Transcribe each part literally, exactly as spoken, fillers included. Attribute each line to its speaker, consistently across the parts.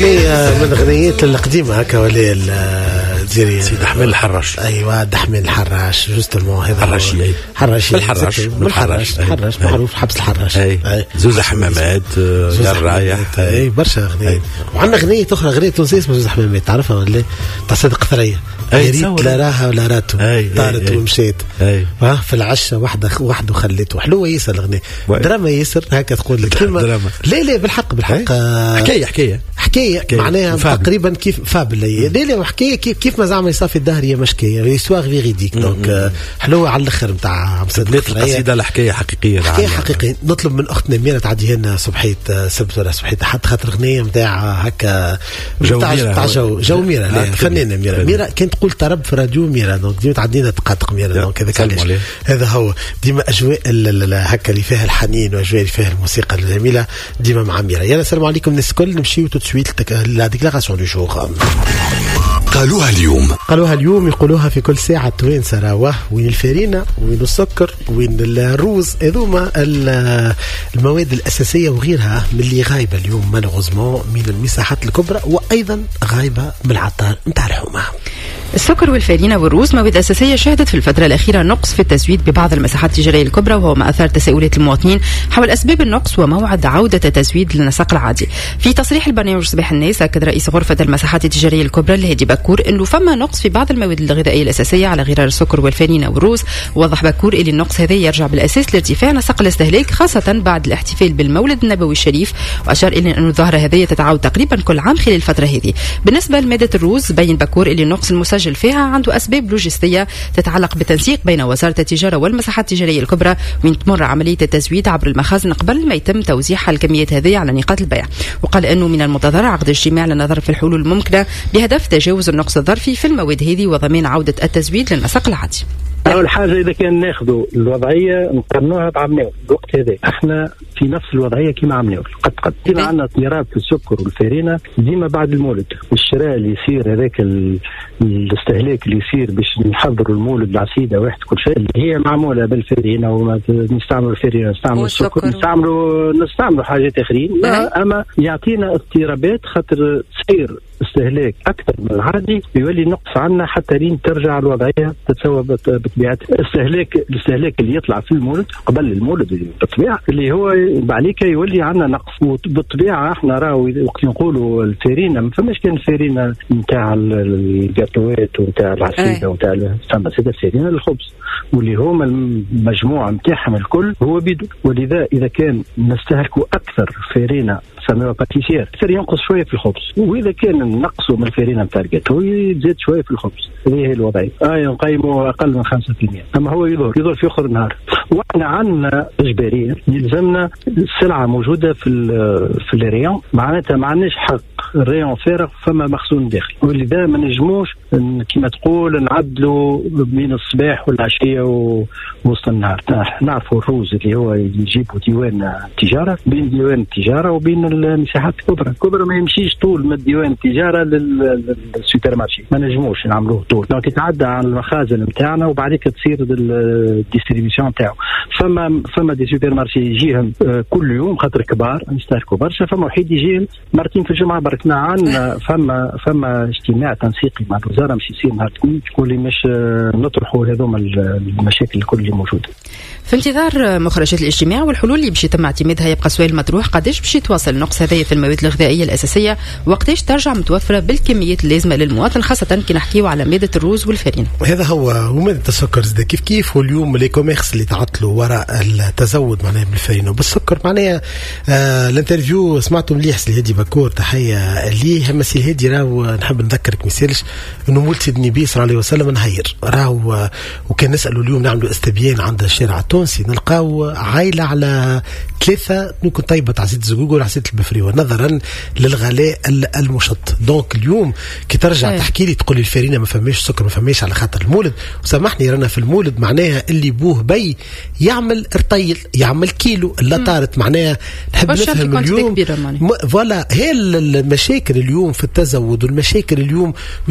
Speaker 1: أغنية من الأغنيات القديمة هكا ولا الجزيرية
Speaker 2: سيد أحمد الحراش.
Speaker 1: أيوة دحمن الحراش جوستمون هذا
Speaker 2: حراشي
Speaker 1: حراشي
Speaker 2: الحراش
Speaker 1: من الحراش الحراش معروف حبس الحراش.
Speaker 2: أي زوزة حمامات يا الرايح.
Speaker 1: أي برشا أغنية. وعندنا أغنية أخرى أغنية تونسية اسمها زوزة حمامات تعرفها ولا تاع صدق ثريا. يا ريت لا راها ولا راتو طارت ومشيت في العشة واحدة وحده خليته حلوة ياسر الأغنية دراما ياسر هكا تقول لك لا لا بالحق بالحق
Speaker 2: حكاية حكاية
Speaker 1: حكاية معناها تقريبا كيف فابل لا لا وحكاية كيف ما زعما يصافي الدهر هي مشكية يسواغ فيغيديك دونك حلوة على الآخر نتاع
Speaker 2: صدق القصيدة الحكاية حقيقية
Speaker 1: حكاية حقيقية. نطلب من أختنا ميرا تعدي لنا صبحية سبت ولا صبحية حتى خاطر أغنية نتاع هكا نتاع جو جو ميرا فنانة ميرا ميرا كانت تقول طرب في راديو ميرا دونك ديما تعدينا تقاطق ميرا دونك هذاك علاش هذا هو ديما أجواء هكا اللي فيها الحنين وأجواء اللي فيها الموسيقى الجميلة ديما مع ميرا. يلا السلام عليكم الناس الكل نمشيو تو سويت لا ديكلاراسيون دو جور.
Speaker 3: قالوها اليوم
Speaker 1: قالوها اليوم يقولوها في كل ساعة وين سراوه وين الفرينة وين السكر وين الروز هذوما المواد الأساسية وغيرها من اللي غايبة اليوم مالوغوزمون من المساحات الكبرى وأيضا غايبة من العطار نتاع الحومة.
Speaker 4: السكر والفارينة والروز مواد أساسية شهدت في الفترة الأخيرة نقص في التزويد ببعض المساحات التجارية الكبرى وهو ما أثار تساؤلات المواطنين حول أسباب النقص وموعد عودة التزويد للنسق العادي. في تصريح البرنامج صباح الناس أكد رئيس غرفة المساحات التجارية الكبرى الهادي بكور أنه فما نقص في بعض المواد الغذائية الأساسية على غرار السكر والفارينة والروز. ووضح بكور أن النقص هذا يرجع بالأساس لارتفاع نسق الاستهلاك خاصة بعد الاحتفال بالمولد النبوي الشريف وأشار إلى أن الظاهرة هذه تتعاود تقريبا كل عام خلال الفترة هذه. بالنسبة لمادة الروز بين بكور أن النقص المسجل فيها عنده أسباب لوجستية تتعلق بالتنسيق بين وزارة التجارة والمساحات التجارية الكبرى وين تمر عملية التزويد عبر المخازن قبل ما يتم توزيعها الكميات هذه على نقاط البيع. وقال أنه من المنتظر عقد اجتماع للنظر في الحلول الممكنة بهدف تجاوز النقص الظرفي في المواد هذه وضمان عودة التزويد للنسق العادي.
Speaker 5: أول حاجة إذا كان ناخذوا الوضعية نقارنوها بعمناول الوقت هذا احنا في نفس الوضعية كما عمناول قد قد ديما عندنا اضطراب في السكر والفارينة ديما بعد المولد والشراء اللي يصير هذاك الاستهلاك اللي يصير باش نحضروا المولد العسيدة واحد كل شيء اللي هي معمولة بالفارينة وما نستعملوا الفارينة نستعملوا السكر نستعملوا نستعملوا حاجات اخرين لا أما يعطينا اضطرابات خاطر تصير استهلاك أكثر من العادي يولي نقص عنا حتى لين ترجع الوضعية تتسوى بطبيعتها. الاستهلاك الاستهلاك اللي يطلع في المولد قبل المولد بالطبيعة اللي هو بعليك يولي عنا نقص وبالطبيعة احنا راهو وقت نقولوا الفارينة ما فماش كان الفارينة نتاع الجاتوات ونتاع العسيدة ونتاع فما سيدة الفارينة الخبز واللي هما المجموعة نتاعهم الكل هو بيدو ولذا إذا كان نستهلكوا أكثر فارينة سميوها باتيسير صار ينقص شوية في الخبز وإذا كان نقصوا من الفارينة نتاع الجاتو يزيد شوية في الخبز هذه هي الوضعية آه نقيموا أقل من خمسة بالمئة أما هو يظهر يظهر في آخر النهار وإحنا عندنا إجبارية يلزمنا السلعة موجودة في في الريون معناتها ما عندناش حق الريون فارغ فما مخزون داخل ولذا ما نجموش كما تقول نعدلوا بين الصباح والعشية ووسط النهار. نعرفوا الروز اللي هو يجيبوا ديوان التجارة بين ديوان التجارة وبين المساحات الكبرى الكبرى ما يمشيش طول من ديوان التجارة للسوبر مارشي ما نجموش نعملوه طول لو تتعدى على المخازن نتاعنا وبعديك تصير الديستريبيسيون نتاعو فما فما دي سوبر مارشي يجيهم كل يوم خاطر كبار نستهلكوا برشا فما وحيد يجيهم مرتين في الجمعة بركنا عنا فما فما اجتماع تنسيقي مع الوزارة مش يصير نهار الاثنين تقول لي مش نطرحوا هذوما المشاكل الكل اللي موجودة.
Speaker 4: في انتظار مخرجات الاجتماع والحلول اللي باش يتم اعتمادها يبقى سؤال مطروح قداش باش يتواصل النقص هذايا في المواد الغذائية الأساسية وقتاش ترجع متوفرة بالكميات اللازمة للمواطن خاصة كي نحكيو على مادة الروز والفارينة.
Speaker 1: هذا هو ومادة السكر زاد كيف كيف واليوم لي كوميرس اللي تعطلوا وراء التزود معناها بالفارينة وبالسكر معناها آه الانترفيو سمعته مليح سي الهادي بكور تحية ليه هم سي الهادي راهو نحب نذكرك ميسالش انه مولد سيدنا النبي صلى الله عليه وسلم نهير راهو وكان نسألوا اليوم نعملوا استبيان عند الشارع التونسي نلقاو عائلة على ثلاثة ممكن طيبة عسيد الزقوق ولا عسيد البفريوة نظرا للغلاء المشط. دونك اليوم كي ترجع تحكي لي تقول لي الفارينة ما فماش سكر ما فماش على خاطر المولد وسامحني رانا في المولد معناها اللي بوه بي يعمل رطيل يعمل كيلو لا طارت معناها نحب نفهم اليوم فوالا هي المشاكل اليوم في التزود والمشاكل اليوم ويزيونا من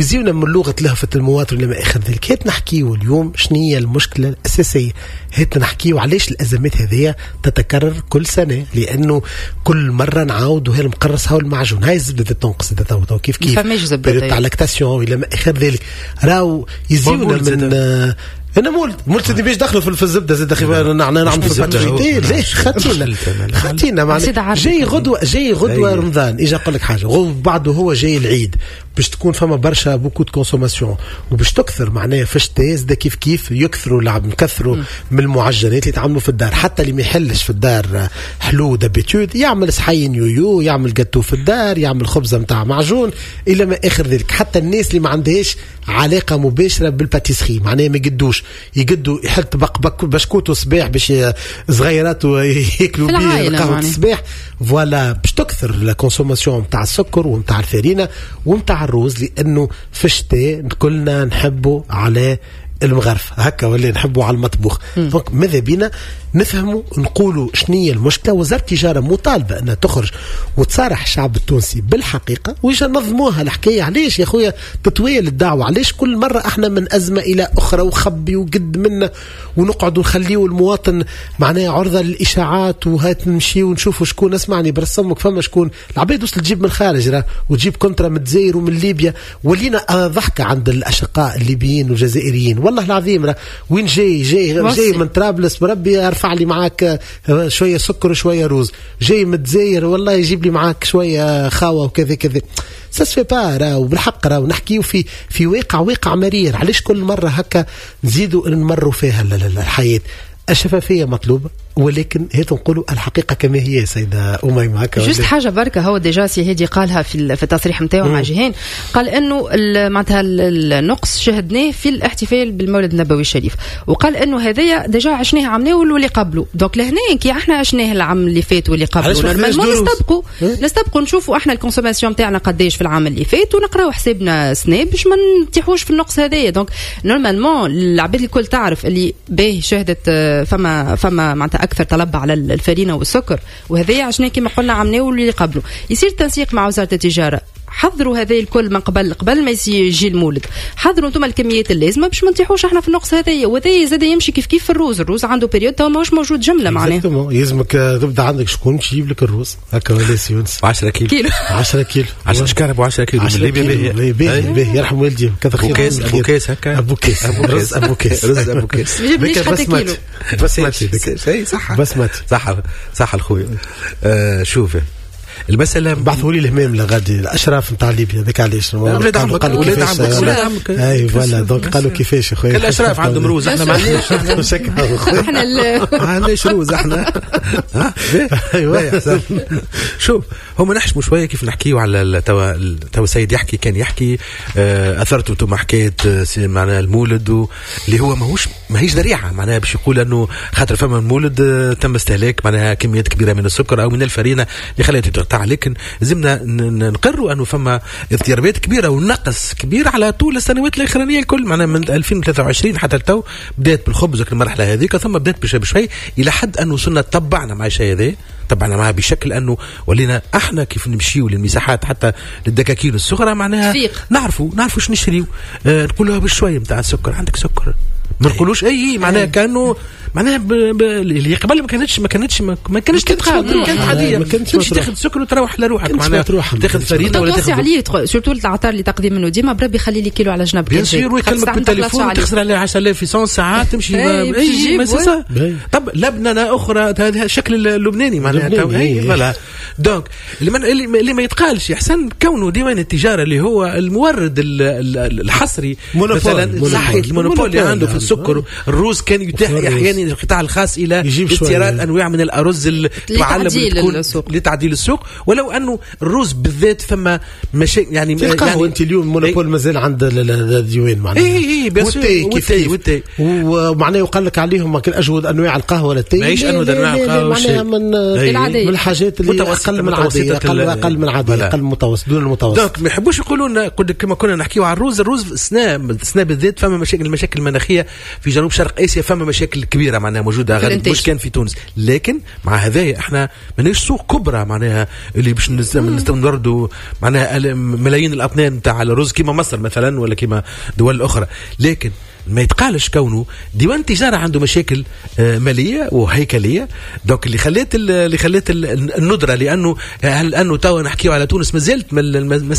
Speaker 1: لغة لهفة المواطن لما آخر ذلك. هات نحكيو اليوم شنية المشكلة الأساسية، هات نحكيو علاش الأزمات هذه تتكرر كل سنة، لأنه كل مرة نعاود وهي المقرص هاو المعجون، هاي الزبدة تنقص تو كيف كيف
Speaker 4: بريود
Speaker 1: تاع لاكتاسيون إلى ما آخر ذلك راو يزيونا من آه انا مولد مولد باش دخلوا في الزبده زاد اخي نعمل نعمل في الباتريتين ليش خاتينا خاتينا معنا جاي غدوه جاي غدوه رمضان اجى اقول لك حاجه غدوه بعده هو جاي العيد باش تكون فما برشا بوكو دو كونسوماسيون وباش تكثر معناها فاش تازدا كيف كيف يكثروا لعب نكثروا من المعجنات اللي يتعملوا في الدار. حتى اللي ما يحلش في الدار حلو دابيتود يعمل صحين يويو يعمل جاتو في الدار يعمل خبزه نتاع معجون الى ما اخر ذلك. حتى الناس اللي ما عندهاش علاقه مباشره بالباتيسري معناها ما يقدوش يقدوا يحط بق بسكوت وصباح باش صغيرات وياكلوا بيه القهوه الصباح فوالا باش تكثر لا كونسوماسيون نتاع السكر ونتاع الفارينه ونتاع الروز لانه في الشتاء كلنا نحبوا على المغرف هكا ولا نحبوا على المطبوخ. دونك ماذا بينا نفهموا نقولوا شنية المشكلة. وزارة التجارة مطالبة أنها تخرج وتصارح الشعب التونسي بالحقيقة ويجا نظموها الحكاية. علاش يا خويا تطويل الدعوة؟ علاش كل مرة احنا من أزمة إلى أخرى وخبي وقد منا ونقعد ونخليه المواطن معناه عرضة للإشاعات وهات نمشي ونشوفوا شكون. اسمعني برسمك فما شكون العباد وصل تجيب من الخارج راه وتجيب كونترا من الجزائر ومن ليبيا ولينا ضحكة عند الأشقاء الليبيين والجزائريين والله العظيم راه وين جاي جاي جاي من طرابلس بربي ارفع لي معاك شويه سكر وشويه روز جاي من الجزائر والله يجيب لي معاك شويه خاوه وكذا كذا ساسفي با راه وبالحق راه ونحكيو في في واقع واقع مرير. علاش كل مره هكا نزيدوا نمروا فيها الحياه؟ الشفافيه مطلوبه ولكن هي نقولوا الحقيقه كما هي سيده أميمة هكا.
Speaker 4: جست حاجه بركه هو ديجا سي هادي قالها في في التصريح نتاعو مع جيهان قال انه معناتها النقص شهدناه في الاحتفال بالمولد النبوي الشريف وقال انه هذايا ديجا عشناه عمناه واللي قبله. دونك لهنا كي احنا عشناه العام اللي فات واللي قبله نورمالمون نستبقوا نستبقوا نشوفوا احنا الكونسوماسيون تاعنا قداش في العام اللي فات ونقراو حسابنا سنه باش ما نتيحوش في النقص هذايا. دونك نورمالمون العباد الكل تعرف اللي باهي شهدت فما فما معناتها أكثر طلب على الفارينة والسكر وهذا عشان كما قلنا عمناه واللي قبله. يصير تنسيق مع وزارة التجارة حضروا هذا الكل من قبل قبل ما يجي المولد حضروا انتم الكميات اللازمه باش ما نطيحوش احنا في النقص هذايا. وهذا زاد يمشي كيف كيف في الروز. الروز عنده بيريود تو ماهوش موجود جمله معناها
Speaker 1: يلزمك تبدا عندك شكون باش يجيب لك الروز هكا ولا سيونس
Speaker 2: عشرة كيلو
Speaker 1: عشرة كيلو
Speaker 2: عشرة شكاره ب عشرة كيلو من ليبيا
Speaker 1: باهي باهي يرحم والديهم كذا خير.
Speaker 2: ابو كاس ابو كاس هكا
Speaker 1: ابو كاس رز ابو كاس
Speaker 2: رز ابو كاس
Speaker 4: يجيبليش حتى كيلو
Speaker 2: بسمتي صح
Speaker 1: بسمتي
Speaker 2: صح صح الخويا. شوفي المسألة
Speaker 1: بعثوا لي الهمام لغادي الأشراف نتاع ليبيا ذاك علاش
Speaker 2: ولاد عمك ولاد عمك ولاد عمك
Speaker 1: اي فوالا دونك قالوا كيفاش يا خويا
Speaker 2: الأشراف عندهم روز احنا ما عندناش
Speaker 4: احنا
Speaker 2: ما عندناش روز احنا ايوه. شوف هم نحشموا شويه كيف نحكيو على توا توا السيد يحكي كان يحكي اثرتوا انتم حكايه معناها المولد اللي هو ماهوش ماهيش ذريعه معناها باش يقول انه خاطر فما المولد تم استهلاك معناها كميات كبيره من السكر او من الفرينه اللي خلت تاع. لكن لازمنا نقروا انه فما اضطرابات كبيره ونقص كبير على طول السنوات الاخرانيه الكل معناها من ألفين وثلاثة وعشرين حتى التو بدات بالخبز المرحله هذيك ثم بدات بشوي بشوي الى حد انه وصلنا تبعنا مع الشيء هذا طبعا معها بشكل انه ولينا احنا كيف نمشيو للمساحات حتى للدكاكين الصغرى معناها نعرفوا نعرفوا شنو نشريو آه نقولوها بشويه نتاع السكر عندك سكر ما نقولوش اي معناها كانه معناها اللي قبل ما كانتش ما كانتش ما كانتش تتقال كانت عاديه تمشي تاخذ سكر وتروح لروحك معناها تاخذ فرينه ولا تاخذ
Speaker 4: عليه سورتو العطار اللي تقدم منه ديما بربي خلي لي كيلو على جنب
Speaker 2: بيان سور ويكلمك بالتليفون تخسر عليه عشرة آلاف ليسونس ساعات تمشي اي ما سا طب لبنه اخرى هذا الشكل اللبناني معناها اي فوالا دونك اللي اللي ما يتقالش احسن كونه ديوان التجاره اللي هو المورد الحصري مثلا صحيح المونوبول اللي عنده في السكر الروز كان يتاح احيانا القطاع الخاص الى استيراد انواع من الارز
Speaker 4: لتعديل
Speaker 2: لتعديل السوق ولو انه الروز بالذات ثم مشاكل يعني
Speaker 1: يعني انت اليوم مونوبول مازال عند الديوان معناها
Speaker 2: اي اي بس
Speaker 1: والتاي والتاي ومعناه يقال لك عليهم كل اجود انواع القهوه ولا التاي
Speaker 2: ماهيش انواع القهوه
Speaker 1: معناها من من الحاجات اللي اقل من العاديه اقل اقل من العاديه اقل المتوسط دون المتوسط.
Speaker 2: دونك ما يحبوش يقولوا لنا كما كنا نحكيو على الروز الروز سنا سنا بالذات فما مشاكل المشاكل المناخيه في جنوب شرق اسيا فما مشاكل كبيره معناها موجوده غالب مش كان في تونس، لكن مع هذايا احنا ماناش سوق كبرى معناها اللي باش نستوردوا معناها ملايين الاطنان نتاع الرز كيما مصر مثلا ولا كيما دول اخرى، لكن ما يتقالش كونه ديوان التجاره عنده مشاكل ماليه وهيكليه. دوك اللي خلات اللي خلات الندره، لانه هل انه توا نحكيو على تونس مازالت